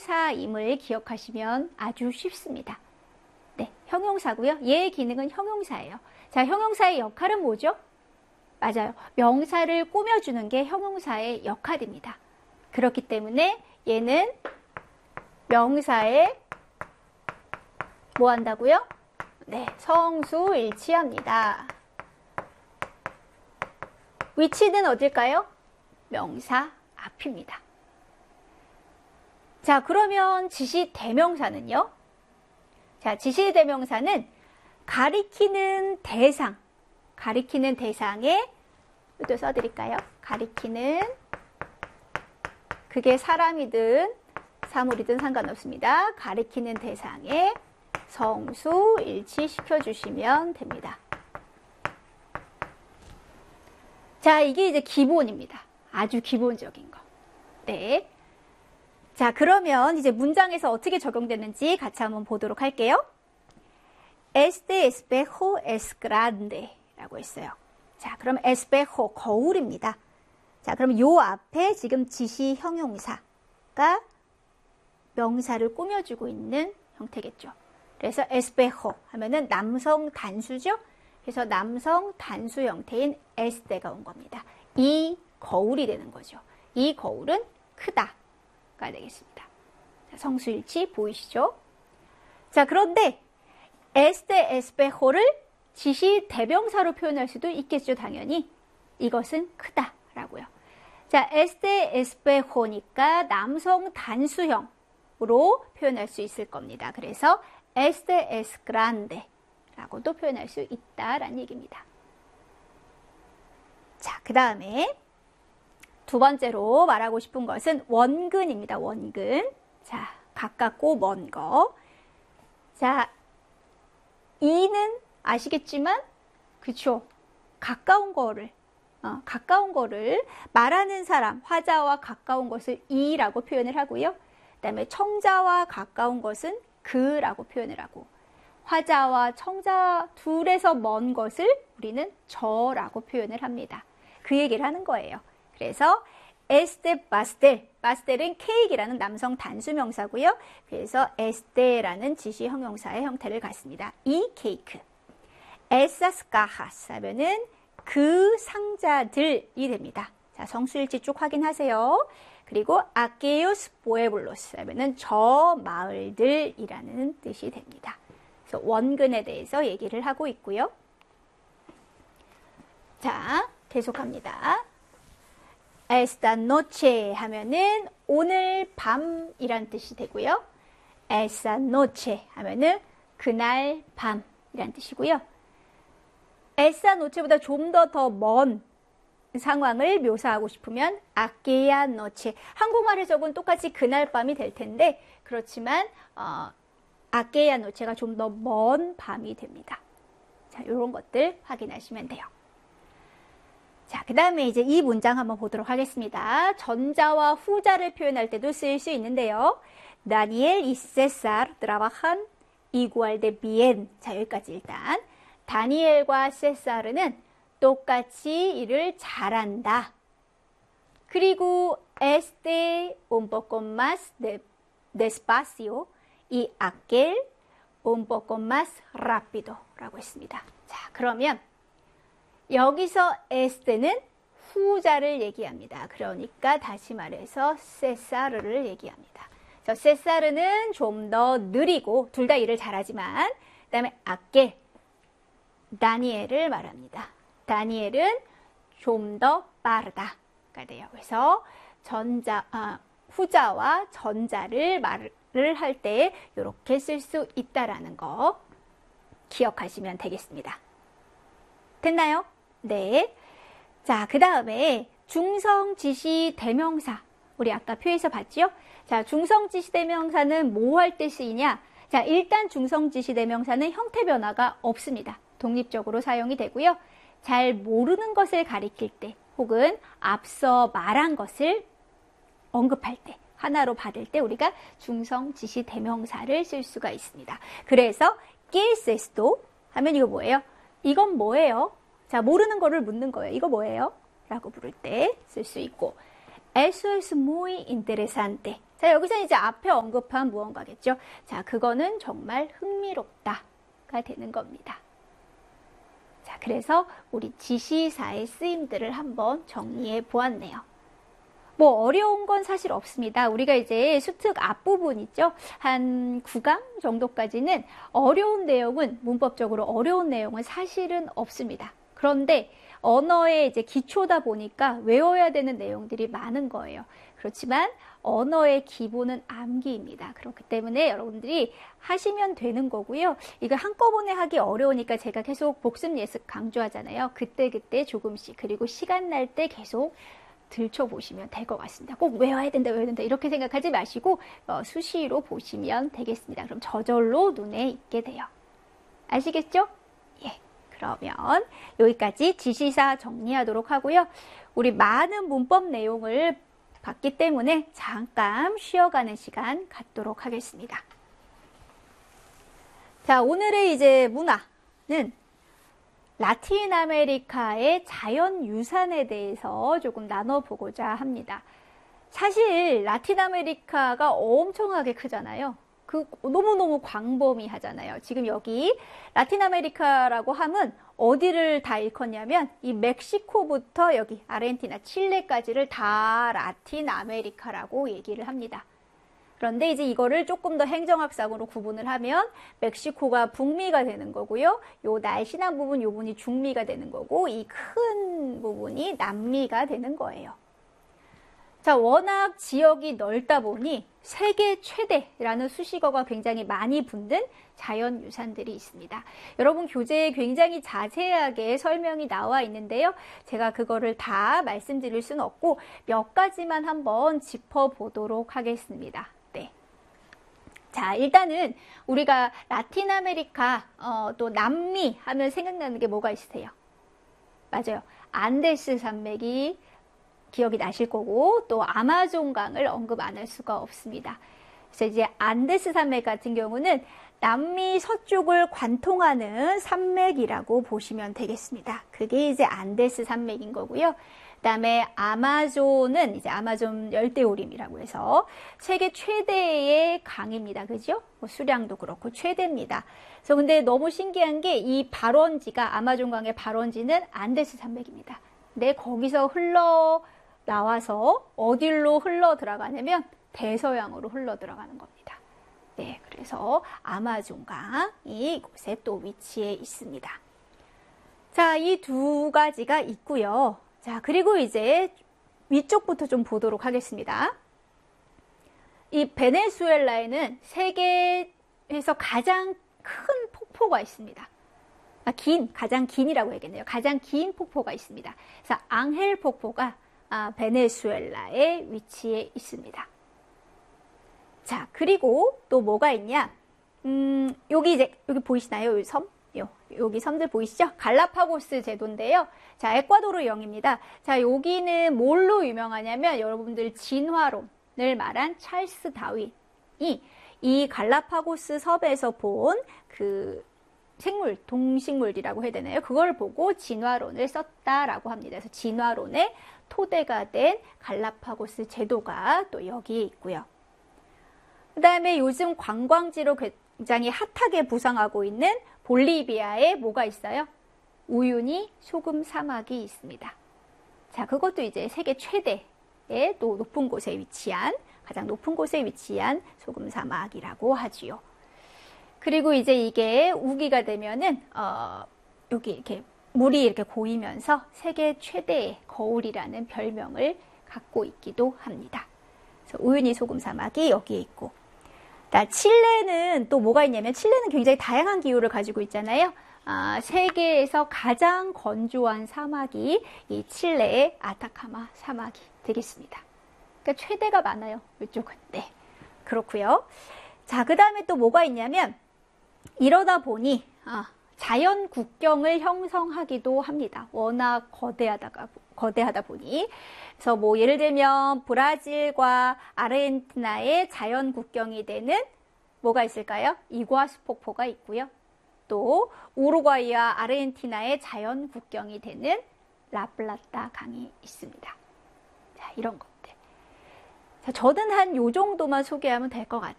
형용사임을 기억하시면 아주 쉽습니다. 네, 형용사고요. 얘의 기능은 형용사예요. 자, 형용사의 역할은 뭐죠? 맞아요. 명사를 꾸며주는 게 형용사의 역할입니다. 그렇기 때문에 얘는 명사에 뭐 한다고요? 네, 성수 일치합니다. 위치는 어딜까요? 명사 앞입니다. 자, 그러면 지시대명사는요? 자, 지시대명사는 가리키는 대상에 또 써드릴까요? 가리키는, 그게 사람이든 사물이든 상관없습니다. 가리키는 대상에 성수 일치시켜 주시면 됩니다. 자, 이게 이제 기본입니다. 아주 기본적인 거. 네. 자, 그러면 이제 문장에서 어떻게 적용되는지 같이 한번 보도록 할게요. Este espejo es grande 라고 했어요. 자, 그럼 espejo, 거울입니다. 자, 그럼 요 앞에 지금 지시 형용사가 명사를 꾸며주고 있는 형태겠죠. 그래서 espejo 하면은 남성 단수죠. 그래서 남성 단수 형태인 este가 온 겁니다. 이 거울이 되는 거죠. 이 거울은 크다가 되겠습니다. 자, 성수일치 보이시죠? 자, 그런데 este espejo를 지시 대명사로 표현할 수도 있겠죠, 당연히. 이것은 크다라고요. 자, este espejo니까 남성 단수형으로 표현할 수 있을 겁니다. 그래서 este es grande 라고도 표현할 수 있다라는 얘기입니다. 자, 그 다음에 두 번째로 말하고 싶은 것은 원근입니다. 원근. 자, 가깝고 먼 거. 자, 이는 아시겠지만, 그쵸? 가까운 거를 말하는 사람, 화자와 가까운 것을 이라고 표현을 하고요. 그 다음에 청자와 가까운 것은 그라고 표현을 하고, 화자와 청자 둘에서 먼 것을 우리는 저라고 표현을 합니다. 그 얘기를 하는 거예요. 그래서 este pastel, pastel은 케이크라는 남성 단수명사고요. 그래서 este라는 지시 형용사의 형태를 갖습니다. 이 케이크. esas cajas 하면은 그 상자들이 됩니다. 자, 성수일치 쭉 확인하세요. 그리고 aquellos pueblos 하면은 저 마을들이라는 뜻이 됩니다. 그래서 원근에 대해서 얘기를 하고 있고요. 자, 계속합니다. esta noche 하면은 오늘 밤이란 뜻이 되고요. esa noche 하면은 그날 밤이란 뜻이고요. esa noche보다 좀 더 먼 상황을 묘사하고 싶으면 aquella noche. 한국말에 적은 똑같이 그날 밤이 될 텐데 그렇지만 aquella noche가 좀 더 먼 밤이 됩니다. 자, 이런 것들 확인하시면 돼요. 자, 그 다음에 이제 이 문장 한번 보도록 하겠습니다. 전자와 후자를 표현할 때도 쓰일 수 있는데요. Daniel y César trabajan igual de bien. 자, 여기까지 일단. 다니엘과 세사르는 똑같이 일을 잘한다. 그리고 este un poco más despacio y aquel un poco más rápido 라고 했습니다. 자, 그러면 여기서 este는 후자를 얘기합니다. 그러니까 다시 말해서 세사르를 얘기합니다. 그래서 세사르는 좀 더 느리고 둘 다 일을 잘하지만 그 다음에 aquel 다니엘을 말합니다. 다니엘은 좀 더 빠르다가 돼요. 그래서 후자와 전자를 말을 할 때 이렇게 쓸 수 있다라는 거 기억하시면 되겠습니다. 됐나요? 네. 자, 그 다음에 중성지시 대명사. 우리 아까 표에서 봤죠? 자, 중성지시 대명사는 뭐 할 때 쓰이냐? 자, 일단 중성지시 대명사는 형태 변화가 없습니다. 독립적으로 사용이 되고요. 잘 모르는 것을 가리킬 때 혹은 앞서 말한 것을 언급할 때 하나로 받을 때 우리가 중성지시 대명사를 쓸 수가 있습니다. 그래서 ¿qué es esto? 하면 이거 뭐예요? 이건 뭐예요? 자, 모르는 거를 묻는 거예요. 이거 뭐예요? 라고 부를 때 쓸 수 있고 Eso es muy interesante. 자, 여기서 이제 앞에 언급한 무언가겠죠. 자, 그거는 정말 흥미롭다가 되는 겁니다. 자, 그래서 우리 지시사의 쓰임들을 한번 정리해 보았네요. 뭐 어려운 건 사실 없습니다. 우리가 이제 수특 앞부분 있죠. 한 9강 정도까지는 어려운 내용은 문법적으로 어려운 내용은 사실은 없습니다. 그런데 언어의 이제 기초다 보니까 외워야 되는 내용들이 많은 거예요. 그렇지만 언어의 기본은 암기입니다. 그렇기 때문에 여러분들이 하시면 되는 거고요. 이거 한꺼번에 하기 어려우니까 제가 계속 복습 예습 강조하잖아요. 그때그때 조금씩, 그리고 시간 날 때 계속 들춰보시면 될 것 같습니다. 꼭 외워야 된다, 외워야 된다 이렇게 생각하지 마시고 수시로 보시면 되겠습니다. 그럼 저절로 눈에 익게 돼요. 아시겠죠? 예. 그러면 여기까지 지시사 정리하도록 하고요. 우리 많은 문법 내용을 봤기 때문에 잠깐 쉬어가는 시간 갖도록 하겠습니다. 자, 오늘의 이제 문화는 라틴 아메리카의 자연유산에 대해서 조금 나눠보고자 합니다. 사실 라틴 아메리카가 엄청나게 크잖아요. 너무너무 광범위하잖아요. 지금 여기 라틴 아메리카라고 하면 어디를 다 일컫냐면 이 멕시코부터 여기 아르헨티나, 칠레까지를 다 라틴 아메리카라고 얘기를 합니다. 그런데 이제 이거를 조금 더 행정학상으로 구분을 하면 멕시코가 북미가 되는 거고요. 요 날씬한 부분, 요 부분이 중미가 되는 거고 이 큰 부분이 남미가 되는 거예요. 자, 워낙 지역이 넓다 보니 세계 최대라는 수식어가 굉장히 많이 붙는 자연유산들이 있습니다. 여러분 교재에 굉장히 자세하게 설명이 나와 있는데요. 제가 그거를 다 말씀드릴 수는 없고 몇 가지만 한번 짚어보도록 하겠습니다. 네. 자, 일단은 우리가 라틴 아메리카, 또 남미 하면 생각나는 게 뭐가 있으세요? 맞아요. 안데스 산맥이 기억이 나실 거고 또 아마존강을 언급 안 할 수가 없습니다. 그래서 이제 안데스 산맥 같은 경우는 남미 서쪽을 관통하는 산맥이라고 보시면 되겠습니다. 그게 이제 안데스 산맥인 거고요. 그다음에 아마존은 이제 아마존 열대우림이라고 해서 세계 최대의 강입니다. 그죠? 뭐 수량도 그렇고 최대입니다. 그래서 근데 너무 신기한 게 이 발원지가 아마존강의 발원지는 안데스 산맥입니다. 근데 거기서 흘러 나와서 어디로 흘러 들어가냐면 대서양으로 흘러 들어가는 겁니다. 네, 그래서 아마존강이 이곳에 또 위치해 있습니다. 자, 이 두 가지가 있고요. 자, 그리고 이제 위쪽부터 좀 보도록 하겠습니다. 이 베네수엘라에는 세계에서 가장 큰 폭포가 있습니다. 가장 긴이라고 해야겠네요. 가장 긴 폭포가 있습니다. 그래서 앙헬 폭포가 베네수엘라에 위치해 있습니다. 자, 그리고 또 뭐가 있냐? 여기 보이시나요? 이 섬? 여기 섬들 보이시죠? 갈라파고스 제도인데요. 자, 에콰도르형입니다. 자, 여기는 뭘로 유명하냐면 여러분들 진화론을 말한 찰스 다윈이 이 갈라파고스 섬에서 본 그 생물, 동식물이라고 해야 되나요? 그걸 보고 진화론을 썼다라고 합니다. 그래서 진화론의 토대가 된 갈라파고스 제도가 또 여기에 있고요. 그 다음에 요즘 관광지로 굉장히 핫하게 부상하고 있는 볼리비아에 뭐가 있어요? 우유니 소금 사막이 있습니다. 자, 그것도 이제 세계 최대의 또 높은 곳에 위치한, 가장 높은 곳에 위치한 소금 사막이라고 하지요. 그리고 이제 이게 우기가 되면은 여기 이렇게 물이 이렇게 고이면서 세계 최대의 거울이라는 별명을 갖고 있기도 합니다. 그래서 우유니 소금 사막이 여기에 있고, 칠레는 또 뭐가 있냐면 칠레는 굉장히 다양한 기후를 가지고 있잖아요. 세계에서 가장 건조한 사막이 이 칠레의 아타카마 사막이 되겠습니다. 그러니까 최대가 많아요. 이쪽은. 네, 그렇고요. 자, 그 다음에 또 뭐가 있냐면 이러다 보니 자연 국경을 형성하기도 합니다. 워낙 거대하다 보니. 그래서 뭐 예를 들면 브라질과 아르헨티나의 자연 국경이 되는 뭐가 있을까요? 이과수 폭포가 있고요. 또 우루과이와 아르헨티나의 자연 국경이 되는 라플라타 강이 있습니다. 자, 이런 것들. 자, 저는 한 요 정도만 소개하면 될 것 같아요.